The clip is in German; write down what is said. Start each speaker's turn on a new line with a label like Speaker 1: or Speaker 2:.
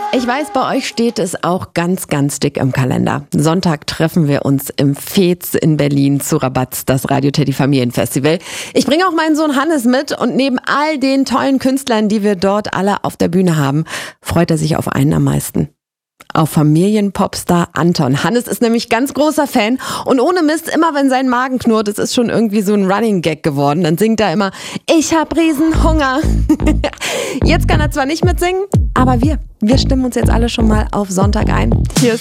Speaker 1: Ich weiß, bei euch steht es auch ganz, ganz dick im Kalender. Sonntag treffen wir uns im Fez in Berlin zu Rabatz, das Radio Teddy Familienfestival. Ich bringe auch meinen Sohn Hannes mit und neben all den tollen Künstlern, die wir dort alle auf der Bühne haben, freut er sich auf einen am meisten. Auf Familienpopstar Anton. Hannes ist nämlich ganz großer Fan und ohne Mist, immer wenn sein Magen knurrt, es ist schon irgendwie so ein Running Gag geworden, dann singt er immer, ich hab Riesenhunger. Jetzt kann er zwar nicht mitsingen, aber wir stimmen uns jetzt alle schon mal auf Sonntag ein. Hier ist